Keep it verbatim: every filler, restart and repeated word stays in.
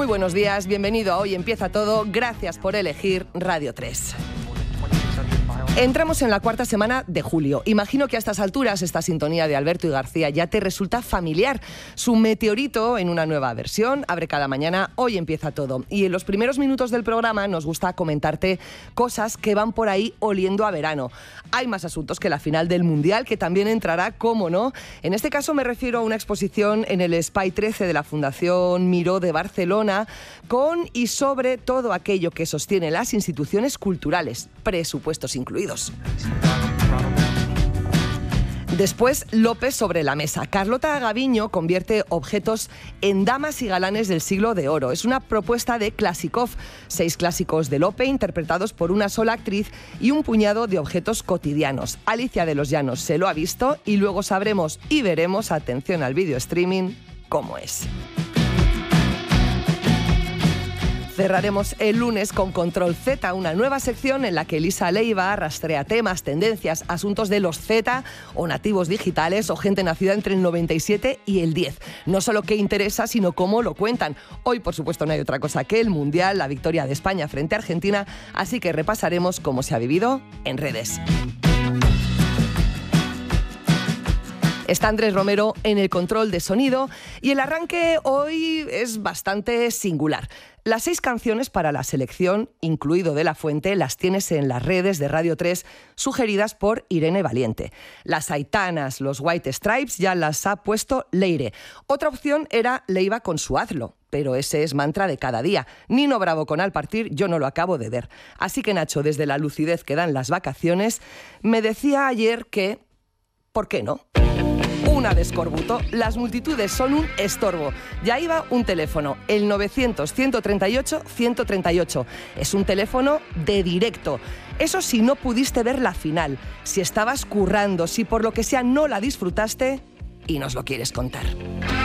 Muy buenos días, bienvenido a Hoy Empieza Todo. Gracias por elegir Radio tres. Entramos en la cuarta semana de julio. Imagino que a estas alturas esta sintonía de Alberto y García ya te resulta familiar. Su meteorito en una nueva versión abre cada mañana Hoy Empieza Todo. Y en los primeros minutos del programa nos gusta comentarte cosas que van por ahí oliendo a verano. Hay más asuntos que la final del Mundial, que también entrará, cómo no. En este caso me refiero a una exposición en el Espai trece de la Fundación Miró de Barcelona, con y sobre todo aquello que sostiene las instituciones culturales, presupuestos incluidos. Después, López sobre la mesa. Carlota Gaviño convierte objetos en damas y galanes del siglo de oro. Es una propuesta de Klasikov, seis clásicos de Lope interpretados por una sola actriz y un puñado de objetos cotidianos. Alicia de los Llanos se lo ha visto y luego sabremos y veremos, atención al video streaming, cómo es. Cerraremos el lunes con Control Z, una nueva sección en la que Elisa Leiva rastrea temas, tendencias, asuntos de los Z o nativos digitales o gente nacida entre el noventa y siete y el diez. No solo qué interesa, sino cómo lo cuentan. Hoy, por supuesto, no hay otra cosa que el Mundial, la victoria de España frente a Argentina, así que repasaremos cómo se ha vivido en redes. Está Andrés Romero en el control de sonido y el arranque hoy es bastante singular. Las seis canciones para la selección, incluido De la Fuente, las tienes en las redes de Radio tres, sugeridas por Irene Valiente. Las Aitanas, los White Stripes, ya las ha puesto Leire. Otra opción era Leiva con su Hazlo, pero ese es mantra de cada día. Nino Bravo con Al Partir, yo no lo acabo de ver. Así que Nacho, desde la lucidez que dan las vacaciones, me decía ayer que, ¿por qué no? Una de escorbuto, las multitudes son un estorbo. Ya iba un teléfono, el novecientos, ciento treinta y ocho, ciento treinta y ocho. Es un teléfono de directo. Eso si no pudiste ver la final, si estabas currando, si por lo que sea no la disfrutaste y nos lo quieres contar.